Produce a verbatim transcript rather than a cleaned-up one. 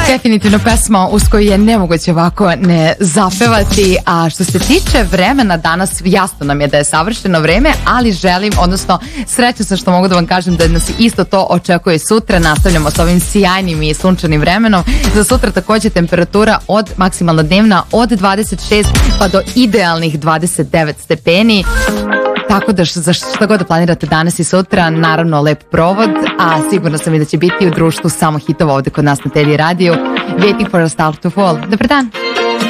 Definitivno pesma uz koju je nemoguće ovako ne zapevati, a što se tiče vremena danas, jasno nam je da je savršeno vreme, ali želim, odnosno srećna sam što mogu da vam kažem da nas isto to očekuje sutra. Nastavljamo sa ovim sjajnim i sunčanim vremenom. Za sutra takođe temperatura od maksimalna dnevna od dvadeset šest pa do idealnih dvadeset devet stepeni. Tako da za šta god da planirate danas i sutra, naravno lep provod, a sigurno sam i da će biti u društvu samo hitova ovde kod nas na Teli Radio. Waiting for a Star to Fall. Dobar dan!